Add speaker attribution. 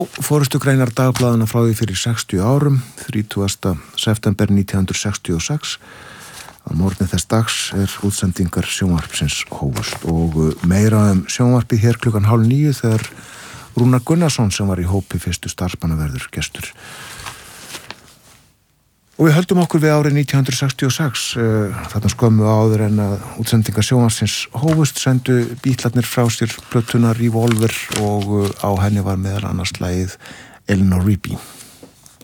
Speaker 1: Forystugreinar dagblaðana frá því fyrir 60 árum, 30. september 1966. Á morgni þess dags útsendingar sjónvarpsins hófust og meira sjónvarpið hér klukkan 8:30 þegar Rúnar Gunnarsson sem var í hópi fyrstu starfsmanna verður gestur. Og við höldum okkur við árið 1966, þarna skömmu áður en að útsendingar sjónvarpsins hófust sendu Bítlarnir frá sér plötuna Revolver og á henni var meðal annars lagið Eleanor Rigby.